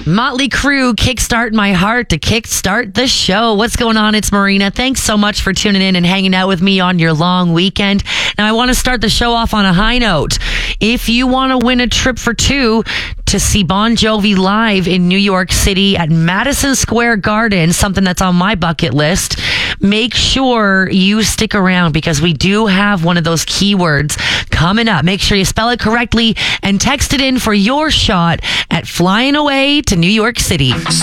Motley Crue, Kickstart My Heart to kickstart the show. What's going on? It's Marina. Thanks so much for tuning in and hanging out with me on your long weekend. Now, I want to start the show off on a high note. If you want to win a trip for two to see Bon Jovi live in New York City at Madison Square Garden, something that's on my bucket list, make sure you stick around because we do have one of those keywords coming up. Make sure you spell it correctly and text it in for your shot at flying away to New York City.